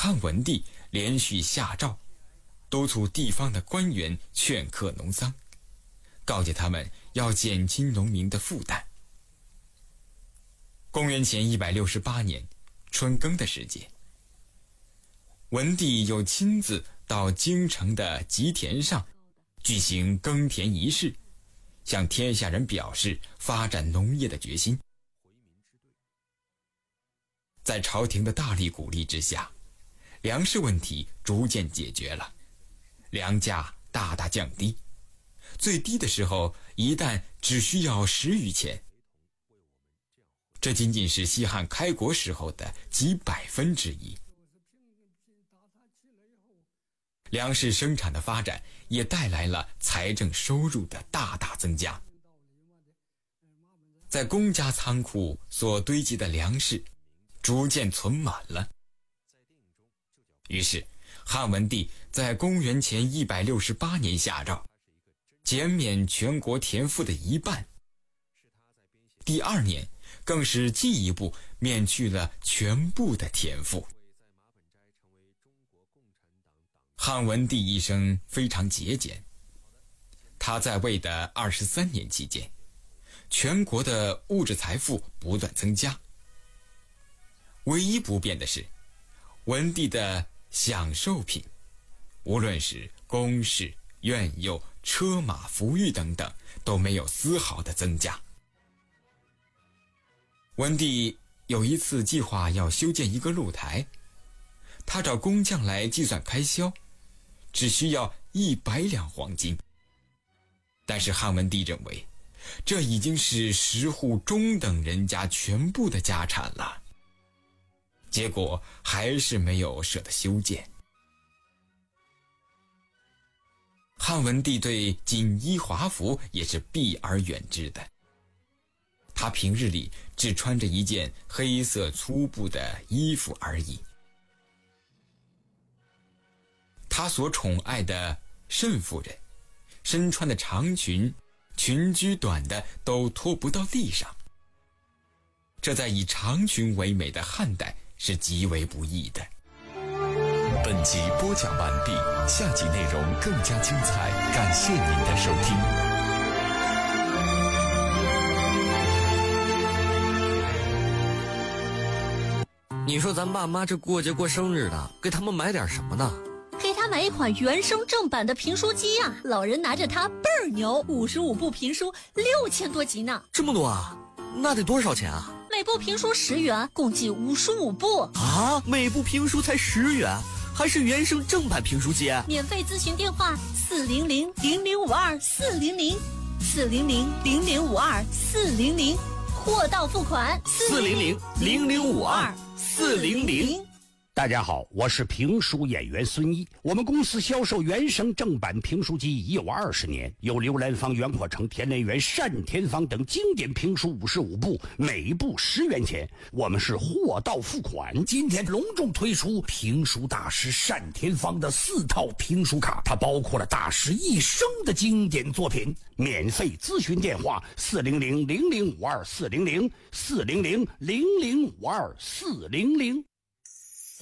汉文帝连续下诏，督促地方的官员劝课农桑，告诫他们要减轻农民的负担。公元前168年春耕的时节，文帝又亲自到京城的吉田上举行耕田仪式，向天下人表示发展农业的决心。在朝廷的大力鼓励之下，粮食问题逐渐解决了，粮价大大降低，最低的时候一担只需要10余钱。这仅仅是西汉开国时候的几百分之一。粮食生产的发展也带来了财政收入的大大增加。在公家仓库所堆积的粮食逐渐存满了。于是汉文帝在公元前168年下诏，减免全国田赋的1半。第2年更是进一步免去了全部的田赋。汉文帝一生非常节俭，他在位的23年期间，全国的物质财富不断增加。唯一不变的是，文帝的享受品，无论是宫室、苑囿、车马、服御等等，都没有丝毫的增加。文帝有一次计划要修建一个露台，他找工匠来计算开销，只需要100两黄金。但是汉文帝认为，这已经是10户中等人家全部的家产了，结果还是没有舍得修建。汉文帝对锦衣华服也是避而远之的，他平日里只穿着一件黑色粗布的衣服而已。他所宠爱的慎夫人，身穿的长裙，裙裾短的都拖不到地上。这在以长裙为美的汉代是极为不易的。 本集播讲完毕，下集内容更加精彩，感谢您的收听。 你说咱爸妈这过节过生日的，给他们买点什么呢？ 给他买一款原声正版的评书机啊，老人拿着它倍儿牛，55部评书6000多集呢。 这么多啊？那得多少钱啊？ 每部评书10元，共计55部啊！每部评书才10元，还是原声正版评书机？ 免费咨询电话400-0052-400，400-0052-400，货到付款 400-0052-400。 大家好，我是评书演员孙一。我们公司销售原声正版评书机已有20年，有刘兰芳、袁阔成、田连元、单田芳等经典评书55部，每部10元钱。我们是货到付款。今天隆重推出评书大师单田芳的4套评书卡，它包括了大师一生的经典作品。免费咨询电话400-0052-400，400-0052-400。